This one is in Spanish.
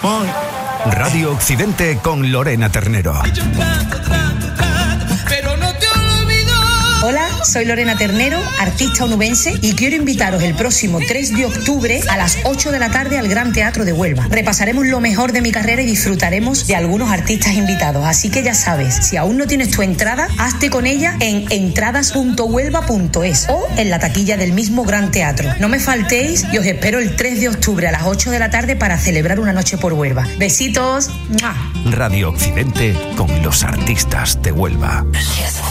Radio Occidente con Lorena Ternero. Hola, soy Lorena Ternero, artista onubense, y quiero invitaros el próximo 3 de octubre a las 8 de la tarde al Gran Teatro de Huelva. Repasaremos lo mejor de mi carrera y disfrutaremos de algunos artistas invitados. Así que ya sabes, si aún no tienes tu entrada, hazte con ella en entradas.huelva.es o en la taquilla del mismo Gran Teatro. No me faltéis y os espero el 3 de octubre a las 8 de la tarde para celebrar una noche por Huelva. Besitos. ¡Mua! Radio Occidente con los artistas de Huelva.